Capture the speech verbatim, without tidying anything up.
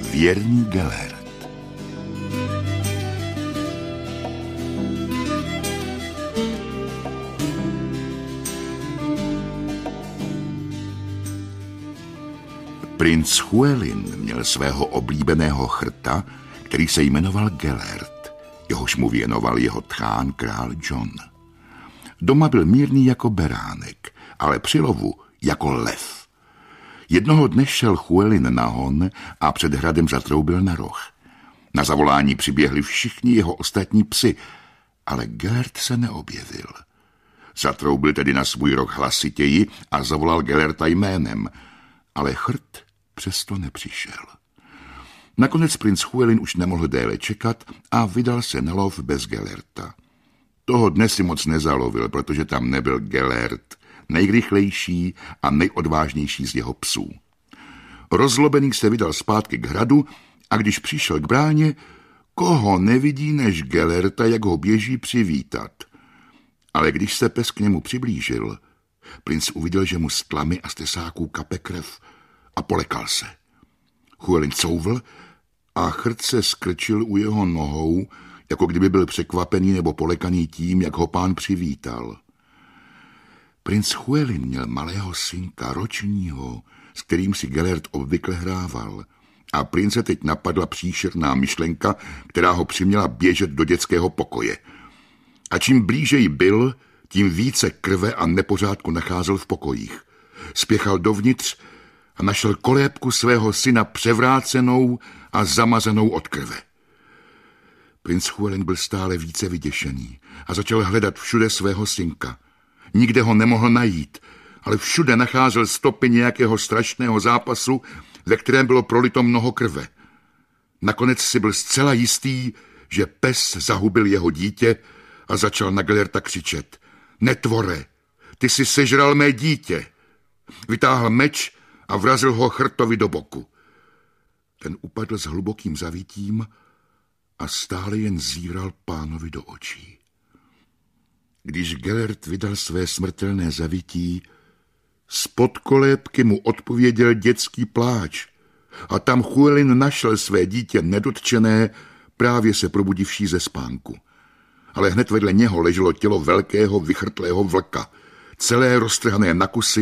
Věrný Gellert. Princ Llywelyn měl svého oblíbeného chrta, který se jmenoval Gellert, jehož mu věnoval jeho tchán král John. Doma byl mírný jako beránek, ale při lovu jako lev. Jednoho dne šel Llywelyn na hon a před hradem zatroubil na roh. Na zavolání přiběhli všichni jeho ostatní psi, ale Gellert se neobjevil. Zatroubil tedy na svůj roh hlasitěji a zavolal Gellerta jménem, ale chrt přesto nepřišel. Nakonec princ Llywelyn už nemohl déle čekat a vydal se na lov bez Gellerta. Toho dne si moc nezalovil, protože tam nebyl Gellert, nejrychlejší a nejodvážnější z jeho psů. Rozlobený se vydal zpátky k hradu a když přišel k bráně, koho nevidí než Gellerta, jak ho běží přivítat. Ale když se pes k němu přiblížil, princ uviděl, že mu z tlamy a z tesáků kape krev a polekal se. Llywelyn couvl a chrt se skrčil u jeho nohou, jako kdyby byl překvapený nebo polekaný tím, jak ho pán přivítal. Princ Llywelyn měl malého synka, ročního, s kterým si Gellert obvykle hrával. A prince teď napadla příšerná myšlenka, která ho přiměla běžet do dětského pokoje. A čím blíže jí byl, tím více krve a nepořádku nacházel v pokojích. Spěchal dovnitř a našel kolébku svého syna převrácenou a zamazanou od krve. Princ Llywelyn byl stále více vyděšený a začal hledat všude svého synka. Nikde ho nemohl najít, ale všude nacházel stopy nějakého strašného zápasu, ve kterém bylo prolito mnoho krve. Nakonec si byl zcela jistý, že pes zahubil jeho dítě a začal na Gellerta křičet. Netvore, ty jsi sežral mé dítě. Vytáhl meč a vrazil ho chrtovi do boku. Ten upadl s hlubokým zavitím a stále jen zíral pánovi do očí. Když Gellert vydal své smrtelné zavití, spod kolébky mu odpověděl dětský pláč a tam Llywelyn našel své dítě nedotčené, právě se probudivší ze spánku. Ale hned vedle něho leželo tělo velkého vychrtlého vlka, celé roztrhané na kusy